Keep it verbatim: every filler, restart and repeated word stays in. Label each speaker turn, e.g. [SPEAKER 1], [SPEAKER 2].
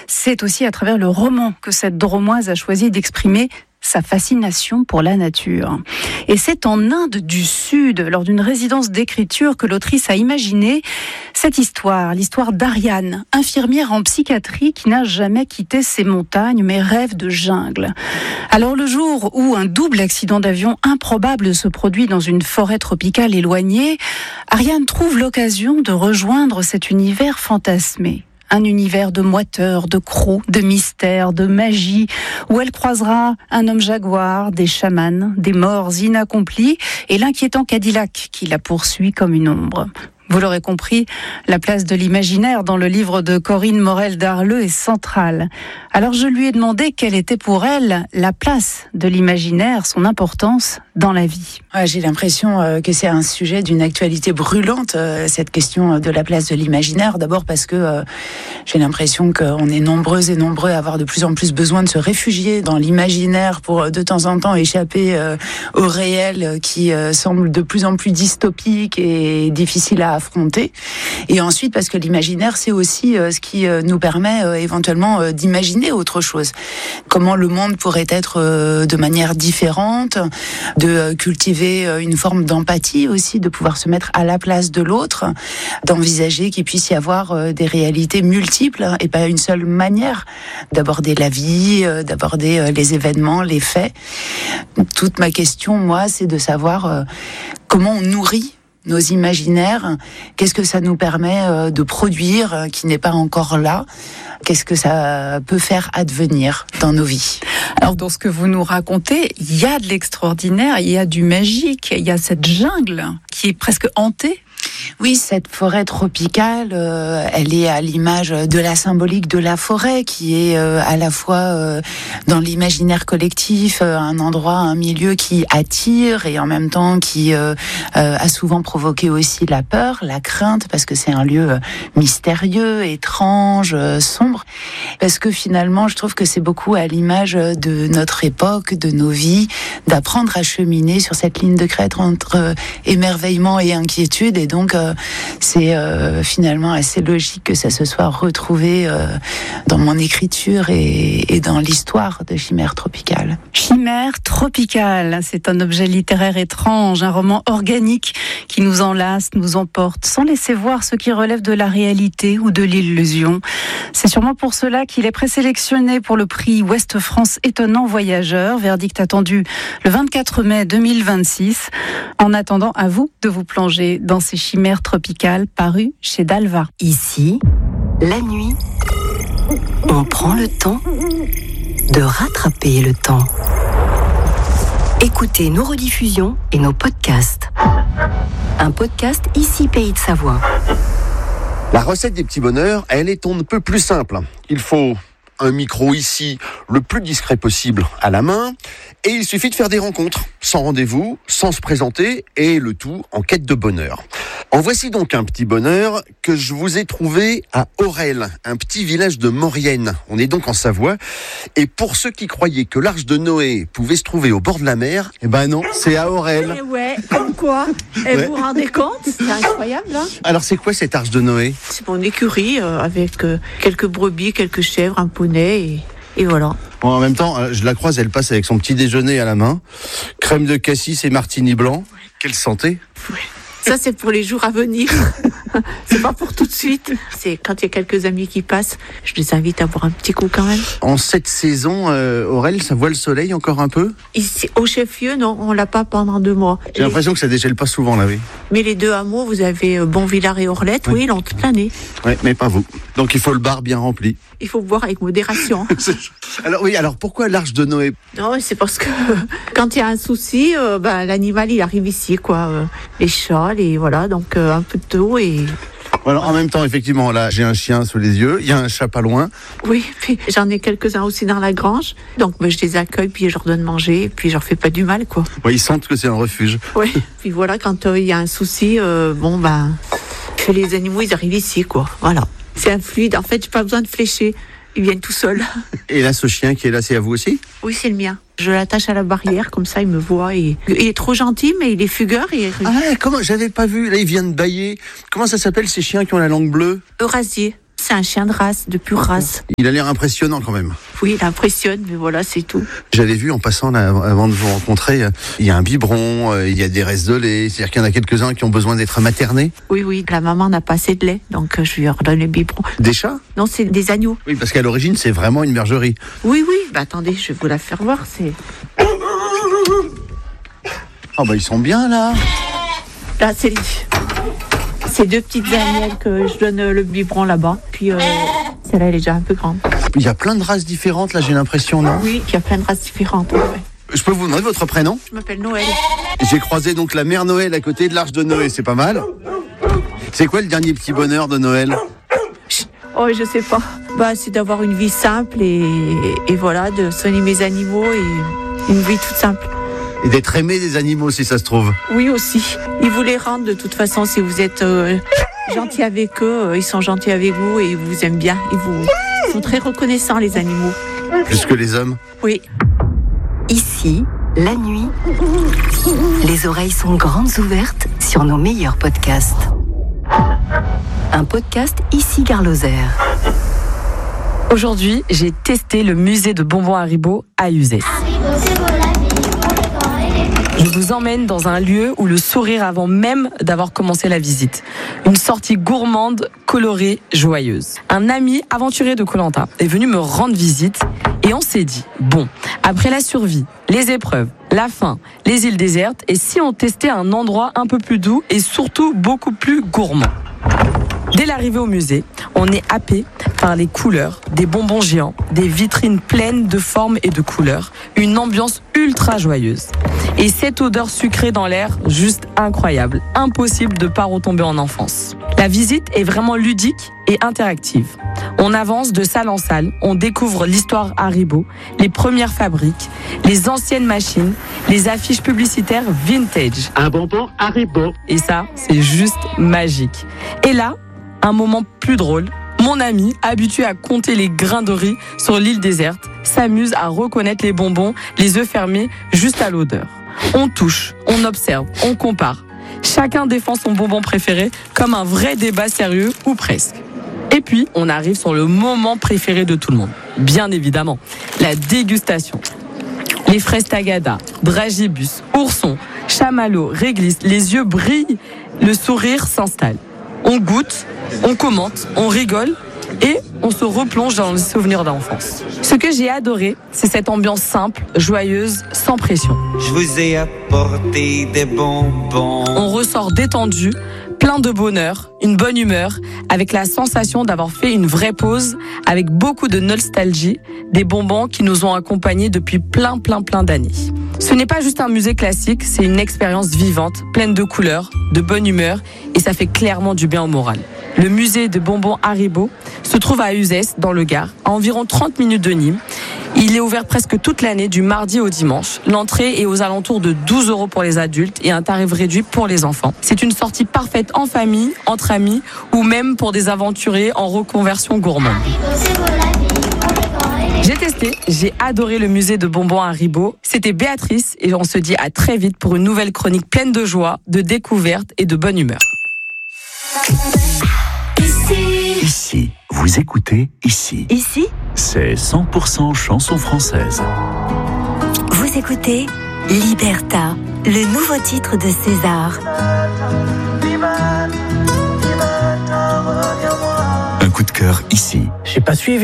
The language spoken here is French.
[SPEAKER 1] c'est aussi à travers le roman que cette Dromoise a choisi d'exprimer sa fascination pour la nature. Et c'est en Inde du Sud, lors d'une résidence d'écriture, que l'autrice a imaginé cette histoire, l'histoire d'Ariane, infirmière en psychiatrie qui n'a jamais quitté ses montagnes mais rêve de jungle. Alors le jour où un double accident d'avion improbable se produit dans une forêt tropicale éloignée, Ariane trouve l'occasion de rejoindre cet univers fantasmé. Un univers de moiteur, de crocs, de mystère, de magie, où elle croisera un homme jaguar, des chamans, des morts inaccomplis et l'inquiétant Cadillac qui la poursuit comme une ombre. Vous l'aurez compris, la place de l'imaginaire dans le livre de Corinne Morel-Darleux est centrale. Alors je lui ai demandé quelle était pour elle la place de l'imaginaire, son importance dans la vie.
[SPEAKER 2] Ouais, j'ai l'impression euh, que c'est un sujet d'une actualité brûlante, euh, cette question de la place de l'imaginaire. D'abord parce que euh, j'ai l'impression qu'on est nombreuses et nombreux à avoir de plus en plus besoin de se réfugier dans l'imaginaire pour de temps en temps échapper euh, au réel qui euh, semble de plus en plus dystopique et difficile à affronter. Et ensuite parce que l'imaginaire, c'est aussi euh, ce qui euh, nous permet euh, éventuellement euh, d'imaginer autre chose. Comment le monde pourrait être euh, de manière différente, de euh, cultiver euh, une forme d'empathie aussi, de pouvoir se mettre à la place de l'autre, d'envisager qu'il puisse y avoir euh, des réalités multiples hein, et pas une seule manière d'aborder la vie, euh, d'aborder euh, les événements, les faits. Toute ma question, moi, c'est de savoir euh, comment on nourrit nos imaginaires, qu'est-ce que ça nous permet euh, de produire euh, qui n'est pas encore là, qu'est-ce que ça peut faire advenir dans nos vies.
[SPEAKER 1] Alors dans ce que vous nous racontez, il y a de l'extraordinaire, il y a du magique, il y a cette jungle qui est presque hantée.
[SPEAKER 2] Oui, cette forêt tropicale, euh, elle est à l'image de la symbolique de la forêt, qui est euh, à la fois euh, dans l'imaginaire collectif, euh, un endroit, un milieu qui attire et en même temps qui euh, euh, a souvent provoqué aussi la peur, la crainte, parce que c'est un lieu euh, mystérieux, étrange, euh, sombre. Parce que finalement, je trouve que c'est beaucoup à l'image de notre époque, de nos vies, d'apprendre à cheminer sur cette ligne de crête entre euh, émerveillement et inquiétude. Et donc, euh, c'est euh, finalement assez logique que ça se soit retrouvé euh, dans mon écriture et, et dans l'histoire de Chimère tropicale.
[SPEAKER 1] Chimère tropicale, c'est un objet littéraire étrange, un roman organique qui nous enlace, nous emporte, sans laisser voir ce qui relève de la réalité ou de l'illusion. C'est sûrement pour cela qu'il est présélectionné pour le prix Ouest France Étonnant Voyageur, verdict attendu le vingt-quatre mai deux mille vingt-six. En attendant, à vous de vous plonger dans ces chimères tropicales parues chez Dalva.
[SPEAKER 3] Ici, la nuit, on prend le temps de rattraper le temps. Écoutez nos rediffusions et nos podcasts. Un podcast Ici Pays de Savoie.
[SPEAKER 4] La recette des petits bonheurs, elle est on ne peut plus simple. Il faut un micro ici, le plus discret possible à la main, et il suffit de faire des rencontres, sans rendez-vous, sans se présenter, et le tout en quête de bonheur. En voici donc un petit bonheur que je vous ai trouvé à Aurel, un petit village de Maurienne. On est donc en Savoie, et pour ceux qui croyaient que l'arche de Noé pouvait se trouver au bord de la mer, eh ben non, c'est à Aurel.
[SPEAKER 5] Eh ouais, comme quoi. Et ouais. Vous vous rendez compte? C'est incroyable, hein.
[SPEAKER 4] Alors c'est quoi cette arche de Noé?
[SPEAKER 5] C'est mon écurie euh, avec euh, quelques brebis, quelques chèvres, un poney et, et voilà.
[SPEAKER 4] Bon, en même temps, je la croise, elle passe avec son petit déjeuner à la main, crème de cassis et martini blanc. Quelle santé!
[SPEAKER 5] Ouais. Ça, c'est pour les jours à venir. C'est pas pour tout de suite. C'est quand il y a quelques amis qui passent, je les invite à boire un petit coup quand même.
[SPEAKER 4] En cette saison, euh, Aurel, ça voit le soleil encore un peu?
[SPEAKER 5] Ici, au chef-lieu, non, on l'a pas pendant deux mois.
[SPEAKER 4] J'ai les... l'impression que ça dégèle pas souvent là, oui.
[SPEAKER 5] Mais les deux hameaux, vous avez Bonvillard et Orlette, oui, oui ils l'ont toute l'année.
[SPEAKER 4] Oui, mais pas vous. Donc il faut le bar bien rempli.
[SPEAKER 5] Il faut boire avec modération.
[SPEAKER 4] Alors oui, alors pourquoi l'arche de Noé?
[SPEAKER 5] Non, c'est parce que quand il y a un souci, euh, ben, l'animal il arrive ici, quoi. Euh, les chats, les voilà, donc euh, un peu de d'eau et.
[SPEAKER 4] Alors en même temps, effectivement, là, j'ai un chien sous les yeux, il y a un chat pas loin.
[SPEAKER 5] Oui, puis j'en ai quelques-uns aussi dans la grange, donc ben, je les accueille, puis je leur donne manger, puis je leur fais pas du mal, quoi.
[SPEAKER 4] Oui, ils sentent que c'est un refuge.
[SPEAKER 5] Oui, puis voilà, quand euh, il y a un souci, euh, bon ben, les animaux ils arrivent ici, quoi. Voilà, c'est un fluide. En fait, j'ai pas besoin de flécher. Ils viennent tout seuls.
[SPEAKER 4] Et là, ce chien qui est là, c'est à vous aussi?
[SPEAKER 5] Oui, c'est le mien. Je l'attache à la barrière, comme ça, il me voit. Et... il est trop gentil, mais il est fugueur. Et...
[SPEAKER 4] Ah, comment? J'avais pas vu. Là, il vient de bâiller. Comment ça s'appelle, ces chiens qui ont la langue bleue?
[SPEAKER 5] Eurasier. C'est un chien de race, de pure race.
[SPEAKER 4] Il a l'air impressionnant quand même.
[SPEAKER 5] Oui, il impressionne, mais voilà, c'est tout.
[SPEAKER 4] J'avais vu en passant là, avant de vous rencontrer, il y a un biberon, il y a des restes de lait, c'est-à-dire qu'il y en a quelques-uns qui ont besoin d'être maternés.
[SPEAKER 5] Oui, oui, la maman n'a pas assez de lait, donc je lui redonne le biberon.
[SPEAKER 4] Des chats ?
[SPEAKER 5] Non, c'est des agneaux.
[SPEAKER 4] Oui, parce qu'à l'origine, c'est vraiment une bergerie.
[SPEAKER 5] Oui, oui, bah attendez, je vais vous la faire voir, c'est...
[SPEAKER 4] Ah bah ils sont bien là.
[SPEAKER 5] Là, c'est les... C'est deux petites agnelles que je donne le biberon là-bas. Puis euh, celle-là, elle est déjà un peu grande.
[SPEAKER 4] Il y a plein de races différentes là, j'ai l'impression, non ?
[SPEAKER 5] Oui, il y a plein de races différentes. Ouais.
[SPEAKER 4] Je peux vous demander votre prénom ?
[SPEAKER 5] Je m'appelle Noël.
[SPEAKER 4] J'ai croisé donc la mère Noël à côté de l'arche de Noé, c'est pas mal. C'est quoi le dernier petit bonheur de Noël ?
[SPEAKER 5] Oh, je sais pas. Bah, c'est d'avoir une vie simple et, et voilà, de soigner mes animaux et une vie toute simple.
[SPEAKER 4] Et d'être aimé des animaux, si ça se trouve.
[SPEAKER 5] Oui, aussi. Ils vous les rendent de toute façon si vous êtes euh, gentil avec eux. Euh, ils sont gentils avec vous et ils vous aiment bien. Ils vous ils sont très reconnaissants, les animaux.
[SPEAKER 4] Plus que les hommes ?
[SPEAKER 5] Oui.
[SPEAKER 3] Ici, la nuit, les oreilles sont grandes ouvertes sur nos meilleurs podcasts. Un podcast Ici Gare Lozère.
[SPEAKER 6] Aujourd'hui, j'ai testé le musée de bonbons Haribo à Uzès. Je vous emmène dans un lieu où le sourire avant même d'avoir commencé la visite. Une sortie gourmande, colorée, joyeuse. Un ami aventurier de Koh Lanta est venu me rendre visite et on s'est dit, bon, après la survie, les épreuves, la faim, les îles désertes, et si on testait un endroit un peu plus doux et surtout beaucoup plus gourmand. Dès l'arrivée au musée, on est happé par les couleurs, des bonbons géants, des vitrines pleines de formes et de couleurs, une ambiance ultra joyeuse. Et cette odeur sucrée dans l'air, juste incroyable, impossible de ne pas retomber en enfance. La visite est vraiment ludique et interactive. On avance de salle en salle, on découvre l'histoire Haribo, les premières fabriques, les anciennes machines, les affiches publicitaires vintage.
[SPEAKER 7] Un bonbon Haribo.
[SPEAKER 6] Et ça, c'est juste magique. Et là, un moment plus drôle, mon ami, habitué à compter les grains de riz sur l'île déserte, s'amuse à reconnaître les bonbons, les yeux fermés, juste à l'odeur. On touche, on observe, on compare. Chacun défend son bonbon préféré comme un vrai débat sérieux, ou presque. Et puis, on arrive sur le moment préféré de tout le monde. Bien évidemment, la dégustation. Les fraises tagada, dragibus, oursons, chamallows, réglisse, les yeux brillent, le sourire s'installe. On goûte, on commente, on rigole et on se replonge dans les souvenirs d'enfance. Ce que j'ai adoré, c'est cette ambiance simple, joyeuse, sans pression.
[SPEAKER 8] Je vous ai apporté des bonbons.
[SPEAKER 6] On ressort détendu, plein de bonheur, une bonne humeur, avec la sensation d'avoir fait une vraie pause, avec beaucoup de nostalgie, des bonbons qui nous ont accompagnés depuis plein, plein, plein d'années. Ce n'est pas juste un musée classique, c'est une expérience vivante, pleine de couleurs, de bonne humeur, et ça fait clairement du bien au moral. Le musée de bonbons Haribo se trouve à Uzès, dans le Gard, à environ trente minutes de Nîmes. Il est ouvert presque toute l'année, du mardi au dimanche. L'entrée est aux alentours de douze euros pour les adultes et un tarif réduit pour les enfants. C'est une sortie parfaite en famille, entre amis ou même pour des aventuriers en reconversion gourmande. J'ai testé, j'ai adoré le musée de bonbons Haribo. C'était Béatrice et on se dit à très vite pour une nouvelle chronique pleine de joie, de découverte et de bonne humeur.
[SPEAKER 9] Ici. Ici, vous écoutez Ici.
[SPEAKER 3] Ici,
[SPEAKER 9] C'est cent pour cent chanson française.
[SPEAKER 3] vous écoutez Liberta, le nouveau titre de César.
[SPEAKER 9] Un coup de cœur ici.
[SPEAKER 7] J'ai pas suivi.